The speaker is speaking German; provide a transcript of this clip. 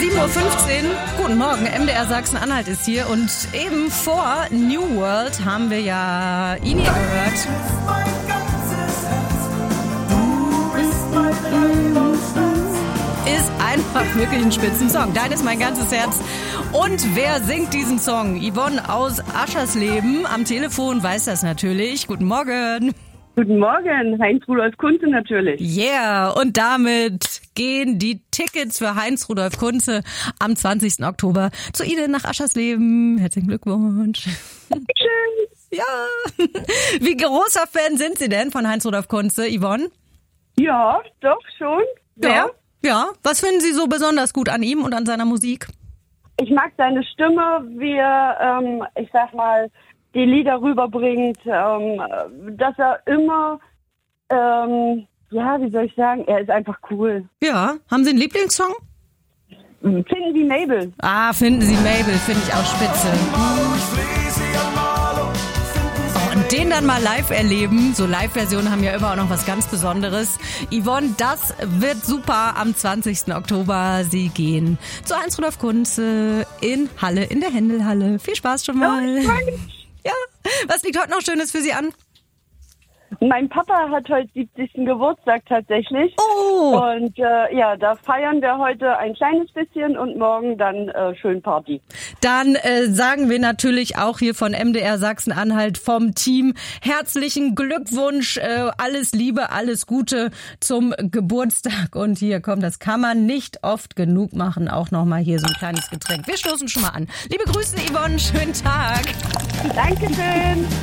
7:15 Uhr. Guten Morgen, MDR Sachsen-Anhalt ist hier und eben vor New World haben wir ja Ini gehört. Ist einfach wirklich ein Spitzensong. Dein ist mein ganzes Herz. Und wer singt diesen Song? Yvonne aus Aschersleben am Telefon weiß das natürlich. Guten Morgen. Guten Morgen, Heinz-Rudolf Kunze natürlich. Yeah, und damit gehen die Tickets für Heinz-Rudolf Kunze am 20. Oktober zu Ihnen nach Aschersleben. Herzlichen Glückwunsch. Schön. Ja. Wie großer Fan sind Sie denn von Heinz-Rudolf Kunze, Yvonne? Ja, doch schon. Ja. Ja. Was finden Sie so besonders gut an ihm und an seiner Musik? Ich mag seine Stimme, wie er, ich sag mal, die Lieder rüberbringt, dass er immer, wie soll ich sagen, er ist einfach cool. Ja, haben Sie einen Lieblingssong? Finden Sie Mabel. Ah, finden Sie Mabel, finde ich auch spitze. Oh, und den dann mal live erleben, so Live-Versionen haben ja immer auch noch was ganz Besonderes. Yvonne, das wird super am 20. Oktober. Sie gehen zu Heinz-Rudolf Kunze in Halle, in der Händelhalle. Viel Spaß schon mal. Ja, was liegt heute noch Schönes für Sie an? Mein Papa hat heute 70. Geburtstag tatsächlich. Oh! Und da feiern wir heute ein kleines bisschen und morgen dann schön Party. Dann sagen wir natürlich auch hier von MDR Sachsen-Anhalt vom Team herzlichen Glückwunsch, alles Liebe, alles Gute zum Geburtstag. Und hier kommt, das kann man nicht oft genug machen, auch nochmal hier so ein kleines Getränk. Wir stoßen schon mal an. Liebe Grüße, Yvonne, schönen Tag. Dankeschön.